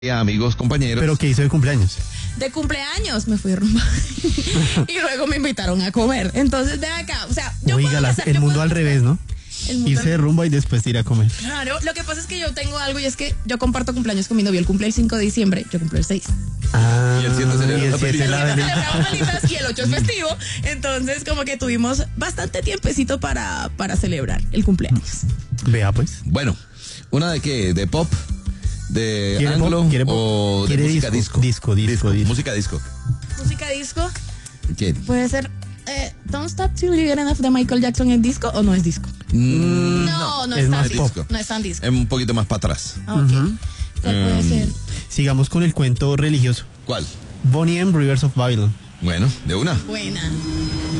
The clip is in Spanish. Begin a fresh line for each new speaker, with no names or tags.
amigos, compañeros.
¿Pero qué hizo de cumpleaños?
De cumpleaños me fui a rumba y luego me invitaron a comer. Entonces, de acá, o sea, yo
Oiga,
puedo pasar-
el
yo
mundo
puedo
al
pasar-
revés, ¿no?
el mundo
Irse de rumba y después ir a comer.
Claro, lo que pasa es que yo tengo algo y es que yo comparto cumpleaños con mi novio. Él cumple el 5 de diciembre, yo cumplo el 6.
Ah,
Y el 7 celebra
y el
la
7
película.
la velita.
Celebramos velitas y el 8 es festivo. Entonces, como que tuvimos bastante tiempecito para celebrar el cumpleaños.
Vea, pues.
Bueno, ¿una de qué? ¿De pop? ¿De
¿Quiere pop?
anglo?
¿Quiere pop?
¿O de
¿Quiere
música
disco?
disco?
Disco.
Música disco.
Música disco
¿Qué?
puede ser Don't Stop Till You Get Enough de Michael Jackson. ¿Es disco o no es disco? No
es
es tan
más
disco.
pop.
No es tan disco.
Es un poquito más para atrás.
Ok. ¿Cuál puede ser?
Sigamos con el cuento religioso.
¿Cuál?
Bonnie M. Rivers of Babylon.
Bueno, de una.
Buena.